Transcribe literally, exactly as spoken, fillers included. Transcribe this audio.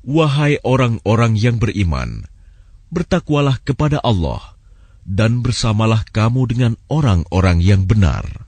Wahai orang-orang yang beriman, bertakwalah kepada Allah, dan bersamalah kamu dengan orang-orang yang benar.